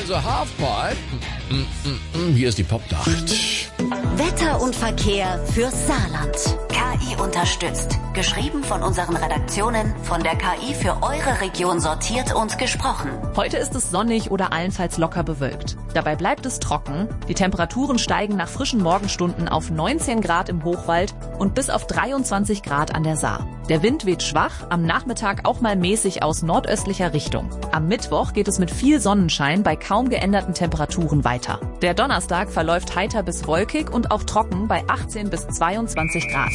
also Halfpipe. Hier ist die Popnacht. Wetter und Verkehr fürs Saarland. KI unterstützt. Geschrieben von unseren Redaktionen, von der KI für eure Region sortiert und gesprochen. Heute ist es sonnig oder allenfalls locker bewölkt. Dabei bleibt es trocken. Die Temperaturen steigen nach frischen Morgenstunden auf 19 Grad im Hochwald und bis auf 23 Grad an der Saar. Der Wind weht schwach, am Nachmittag auch mal mäßig aus nordöstlicher Richtung. Am Mittwoch geht es mit viel Sonnenschein bei kaum geänderten Temperaturen weiter. Der Donnerstag verläuft heiter bis wolkig und auch trocken bei 18 bis 22 Grad.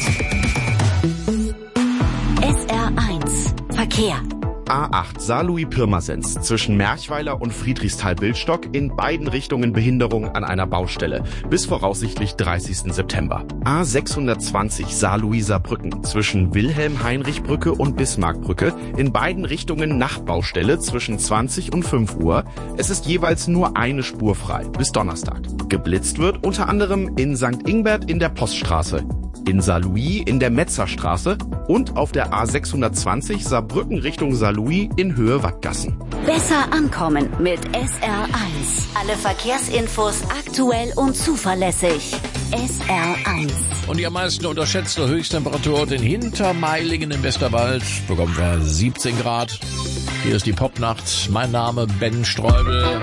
SR1 Verkehr. A8 Saarlouis-Pirmasens zwischen Merchweiler und Friedrichsthal-Bildstock in beiden Richtungen Behinderung an einer Baustelle bis voraussichtlich 30. September. A620 Saarlouis-Saarbrücken zwischen Wilhelm-Heinrich-Brücke und Bismarckbrücke in beiden Richtungen Nachtbaustelle zwischen 20 und 5 Uhr. Es ist jeweils nur eine Spur frei bis Donnerstag. Geblitzt wird unter anderem in St. Ingbert in der Poststraße, in Saarlouis in der Metzerstraße und auf der A620 Saarbrücken Richtung Saarlouis in Höhe Wattgassen. Besser ankommen mit SR1. Alle Verkehrsinfos aktuell und zuverlässig. SR1. Und die am meisten unterschätzte Höchsttemperatur in Hintermeilingen im Westerwald bekommen wir 17 Grad. Hier ist die Popnacht. Mein Name Ben Streubel.